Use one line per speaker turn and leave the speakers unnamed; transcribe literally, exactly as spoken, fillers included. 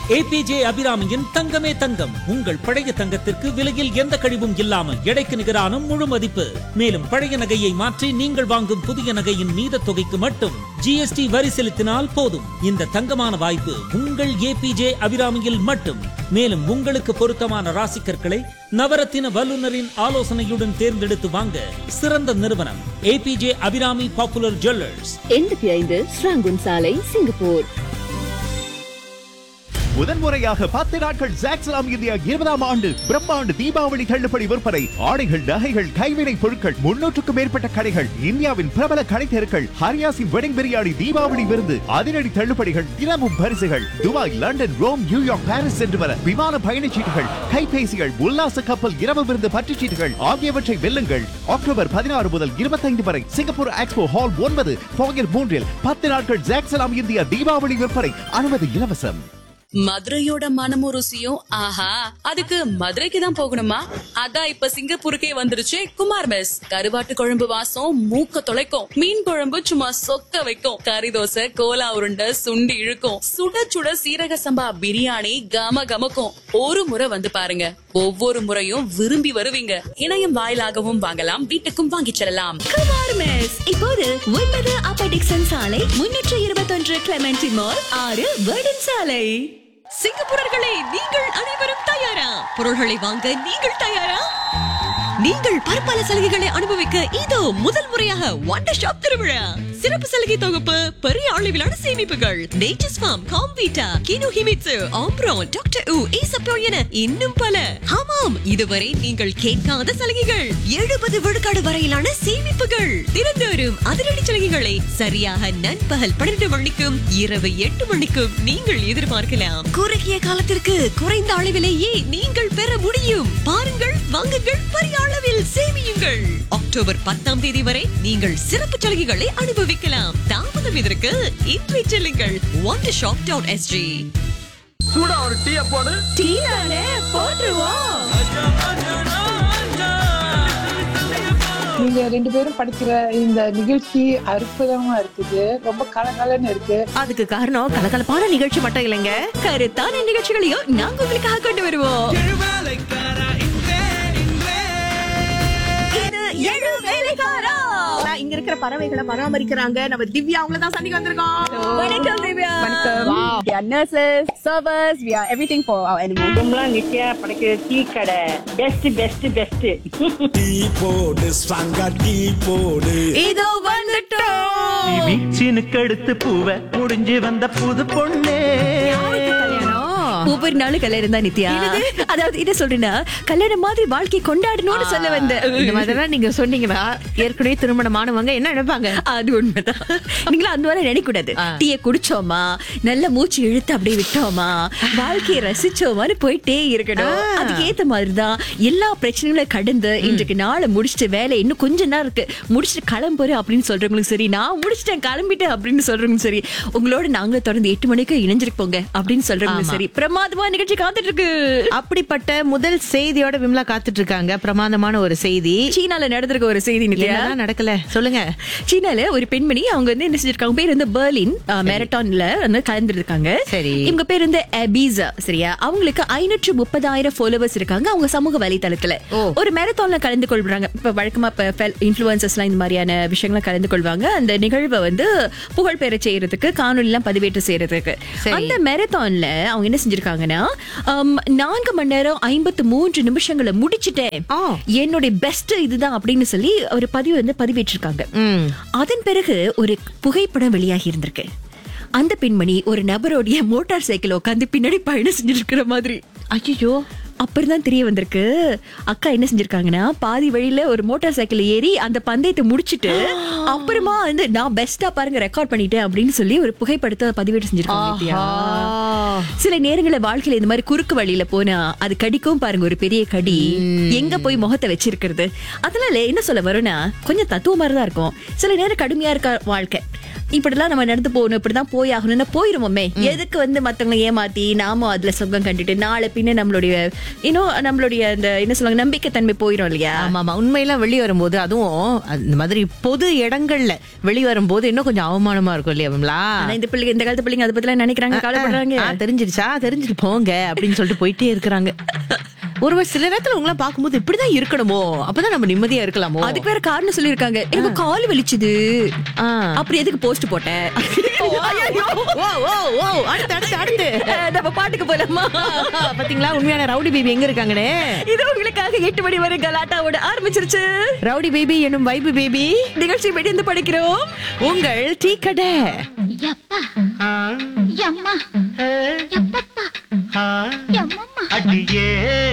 APJ அபிராமியின் தங்கமே தங்கம். உங்கள் பழைய தங்கத்திற்கு விலையில் எந்த கழிவும் இல்லாமல் எடைக்கு நிகரான முழு மதிப்பு. மேலும் பழைய நகையை மாற்றி நீங்கள் வாங்கும் புதிய நகையின் மீத தொகைக்கு மட்டும் ஜிஎஸ்டி வரி செலுத்தினால் போதும். இந்த தங்கமான வாய்ப்பு உங்கள் ஏபிஜே அபிராமியில் மட்டும். மேலும் உங்களுக்கு பொருத்தமான ராசிக்கற்களை நவரத்தின வல்லுநரின் ஆலோசனையுடன் தேர்ந்தெடுத்து வாங்க சிறந்த நிறுவனம் ஏபிஜே அபிராமி பாப்புலர் ஜுவல்லர்ஸ்,
எண்பத்தி ஐந்து ஸ்ராங்குன் சாலை, சிங்கப்பூர்.
முதன்முறையாக பத்து நாட்கள் ஜாக்ஸ்லாம் இந்தியா இருபதாம் ஆண்டு பிரம்மாண்டு தீபாவளி தள்ளுபடி விற்பனை. ஆடைகள், நகைகள், கைவினை பொருட்கள், முன்னூற்றுக்கும் மேற்பட்ட கடைகள், இந்தியாவின் பிரபல கடை தெருக்கள், ஹரியாசின் வெட்டிங் பிரியாணி, தீபாவளி விருந்து, அதிரடி தள்ளுபடிகள், தினமும் பரிசுகள். Dubai, London, Rome, New York, Paris சென்று வர விமான பயணச்சீட்டுகள், கைபேசிகள், உல்லாச கப்பல் இரவு விருந்து பற்றுச்சீட்டுகள் ஆகியவற்றை வெல்லுங்கள். அக்டோபர் பதினாறு முதல் இருபத்தைந்து வரை சிங்கப்பூர் எக்ஸ்போ ஹால் ஒன்பது பாயிண்ட் மூன்றில் பத்து நாட்கள் ஜாக்ஸ்லாம் இந்தியா தீபாவளி விற்பனை. அனுமதி இலவசம்.
மதுரையோட மனமும் ருசியும் ஆஹா, அதுக்கு மதுரைக்கு தான் போகணுமா? அதான் இப்ப சிங்கப்பூருக்கே வந்துருச்சு குமார் மெஸ். கருவாட்டு குழம்பு வாசம் மூக்க தொலைக்கும், மீன் குழம்பு சும்மா சொக்க வைக்கும், கறி தோசை, கோலா உருண்டை, சுண்டி இழுக்கும், சுட சுட சீரக சம்பா பிரியாணி கம கமக்கும். ஒரு முறை வந்து பாருங்க, ஒவ்வொரு முறையும் விரும்பி வருவீங்க. இணையம் வாயிலாகவும் வாங்கலாம், வீட்டுக்கும் வாங்கிச் செல்லலாம்.
குமார் மெஸ் இப்போது ஒன்பது அப்பர் டிக்சன் சாலை, முன்னூற்று இருபத்தொன்று கிளமெண்டி மால், ஆறு வேர்டன் சாலை. சிங்கப்பூரர்களே, நீங்கள் அனைவரும் தயாரா? பொருள்களை வாங்க நீங்கள் தயாரா? நீங்கள் பற்பல சலுகைகளை அனுபவிக்க இதோ முதல் முறையாக வண்டர் ஷாப் திருவிழா. சிறப்பு சலுகை தொகுப்பு, பெரிய அளவிலான சேமிப்புகள், nature's form, Comvita, GNU Himitsu, ஆம்ப்ரோன், doctor உ, ஈசப்போ என இன்னும் பல. ஆமாம், இதுவரை நீங்கள் கேட்காத சலுகைகள், எழுபது விழுக்காடு வரையிலான சேமிப்புகள், தினந்தோறும் அதிரடி சலுகைகளை சரியாக நண்பகல் பன்னிரண்டு மணிக்கும் இரவு எட்டு மணிக்கும் நீங்கள் எதிர்பார்க்கலாம். குறுகிய காலத்திற்கு குறைந்த அளவிலேயே நீங்கள் பெற முடியும். பாருங்கள், வாங்குங்கள், பெரிய அளவில் சேமியுங்கள். அக்டோபர் பத்தாம் தேதி வரை நீங்கள் சிறப்பு சலுகைகளை அனுபவிக்கலாம். தாமதம் இதற்கு இன்றை செல்லுங்கள் வண்டர் ஷாப் டாட் எஸ்ஜி.
சூடா ஒரு டீ போடு.
டீ தானே போடுவோம்.
நீங்க ரெண்டு பேரும் படிக்கிற இந்த நிகழ்ச்சி அற்புதமா இருக்குது, ரொம்ப கலகலன்னு இருக்கு.
அதுக்கு காரணம் கலகலப்பான நிகழ்ச்சி மட்டும் இல்லைங்க, கருத்தான நிகழ்ச்சிகளையும் நாங்க உங்களுக்காக கொண்டு வருவோம்.
இங்க இருக்கிற பறவைகளை பராமரிக்கிறாங்க நம்ம திவ்யா, அவங்கள தான் சந்திக்க வந்திருக்கோம்.
வணக்கம் திவ்யா.
வணக்கம். We are nurses, servers, we are everything for our animals.
நம்மளா நித்யா படைக்கிற டீ கடை பெஸ்ட் பெஸ்ட் பெஸ்ட்.
டீ போடு, ஸ்ட்ராங்கா டீ போடு.
இதோ வந்துட்டோம்.
வீச்சினுக்கு அடுத்து பூவை முடிஞ்சு வந்த புது பொண்ணே.
ஒவ்வொரு நாளும் கல்யாணம் தான் நித்யா. அதாவது என்ன சொல்றேன்னா, கல்யாணம் மாதிரி வாழ்க்கை கொண்டாடணும்னு சொல்ல வந்தேன்.
இந்த மாதிரிலாம் நீங்க சொன்னீங்கன்னா ஏற்கனவே திருமணமானவங்க என்ன நினைப்பாங்க?
அது உண்மைதான். நீங்களும் அந்த மாதிரி நினைக்க கூடாது. டீயை குடிச்சோமா, நல்ல மூச்சு இழுத்து அப்படியே விட்டோமா, வாழ்க்கையை ரசிச்சோமான்னு போயிட்டே இருக்கணும். அதுக்கு ஏத்த மாதிரிதான் எல்லா பிரச்சனைகளும் கடந்து இன்றைக்கு நாளை முடிச்சுட்டு வேலை இன்னும் கொஞ்ச நேரம் இருக்கு, முடிச்சுட்டு கிளம்புறேன் அப்படின்னு சொல்றவங்களும் சரி, நான் முடிச்சுட்டேன் கிளம்பிட்டேன் அப்படின்னு சொல்றவங்களும் சரி, உங்களோட நாங்களும் தொடர்ந்து எட்டு மணிக்கு இணைஞ்சிருப்போங்க அப்படின்னு சொல்றவங்களும் சரி, பிரமாதமான நிகழ்ச்சி காத்துட்டு இருக்கு.
அப்படிப்பட்ட முதல் செய்தியோட விமலா காத்துட்டு இருக்காங்க. பிரமாதமான ஒரு செய்தி.
சீனால நடந்திருக்க ஒரு செய்தி. நித்யா,
நடக்கல சொல்லுங்க.
சீனால ஒரு பெண்மணி, அவங்க வந்து என்ன செஞ்சிருக்காங்க, பேர் வந்து பெர்லின் மேரத்தான்ல வந்து கலந்துருக்காங்க.
சரி,
இவங்க பேர் வந்து அபீசா. சரியா, அவங்களுக்கு ஐநூற்று முப்பதாயிரம் ஃபாலோவர்ஸ் இருக்காங்க அவங்க சமூக வலைதளத்துல. ஒரு மேரத்தான்ல கலந்து கொள்றாங்க. இப்ப வழக்கமா இன்ஃபுளுசர்ஸ் எல்லாம் இந்த மாதிரியான விஷயங்களை கலந்து கொள்வாங்க. அந்த நிகழ்வை வந்து புகழ் பெற செய்யறதுக்கு, காணொலி எல்லாம் பதிவேற்று செய்யறதுக்கு. அந்த மேரத்தான்ல அவங்க என்ன செஞ்சிருக்காங்கன்னா, நான்கு மணி நேரம் ஐம்பத்தி மூன்று நிமிஷங்களை முடிச்சுட்டேன், என்னுடைய பெஸ்ட் இதுதான் அப்படின்னு சொல்லி ஒரு பதிவு வந்து பதிவேற்றிருக்காங்க. அதன் பிறகு ஒரு புகைப்படம் வெளியாகி இருந்திருக்கு. அந்த பெண்மணி ஒரு நபரோடைய மோட்டார் சைக்கிள் உட்காந்து பின்னாடி பயணம் செஞ்சிருக்கிற மாதிரி.
ஐயோ,
அப்புறம் தெரிய வந்திருக்கு. அக்கா என்ன செஞ்சிருக்காங்கன்னா, பாதி வழியில ஒரு மோட்டார் சைக்கிள் ஏறி அந்த பந்தயத்தை முடிச்சிட்டு அப்புறமா வந்து நான் பெஸ்டா பாருங்க ரெக்கார்ட் பண்ணிட்டேன் அப்படின்னு சொல்லி ஒரு புகைப்படத்தை பதிவேற்று செஞ்சிருக்காங்க. சில நேரங்கள வாழ்க்கையில இந்த மாதிரி குறுக்கு வழியில போனா அது கடிக்கும் பாருங்க, ஒரு பெரிய கடி. எங்க போய் முகத்தை வச்சிருக்கிறது? அதனால என்ன சொல்ல வரும்னா, கொஞ்சம் தத்துவ மாதிரிதான் இருக்கும். சில நேரம் கடுமையா இருக்க வாழ்க்கை, இப்படிலாம் நம்ம நடந்து போகணும், இப்படிதான் போய் ஆகணும்னு போயிருவோமே. எதுக்கு வந்து மத்தவங்களை ஏமாத்தி நாம அதுல சொர்க்கம் கண்டுட்டு நாளை பின்ன நம்மளுடைய இன்னும் நம்மளுடைய அந்த என்ன சொல்லுவாங்க நம்பிக்கை தன்மை போயிடும் இல்லையா?
ஆமா ஆமா உண்மையெல்லாம் வெளியே வரும்போது, அதுவும் இந்த மாதிரி பொது இடங்கள்ல வெளியே வரும்போது இன்னும் கொஞ்சம் அவமானமா இருக்கும் இல்லையா விமலா?
ஆனா இந்த பிள்ளைங்க இந்த காலத்து பிள்ளைங்க அதை பத்தி நினைக்கிறாங்க, கவலைப்படுறாங்க.
ஆ, தெரிஞ்சிருச்சா தெரிஞ்சுட்டு போங்க அப்படின்னு சொல்லிட்டு போயிட்டே இருக்கிறாங்க. ஒரு சில நேரத்துல உங்களை பார்க்கும்போது இப்படிதான் இருக்கணுமோ, அப்பதான் நம்ம நிம்மதியா இருக்கலாமோ.
அதுக்கு வேற காரணம் சொல்லிருக்காங்க. எனக்கு கால் வலிச்சுது, அப்படி எதுக்கு போஸ்ட் போட்டேன்.
அடுத்து அடுத்து அடுத்து
நம்ம பாட்டுக்கு போலாமா?
பாத்தீங்களா உண்மையான ரவுடி பேபி எங்க இருக்காங்கன்னு?
இது உங்களுக்காக எட்டு மணி வரை கலாட்டாவோட ஆரம்பிச்சிருச்சு.
ரவுடி பேபி என்னும் வைபு பேபி
நிகழ்ச்சி வெளியிருந்து படிக்கிறோம்.
உங்கள் டீ கடை.
அடியே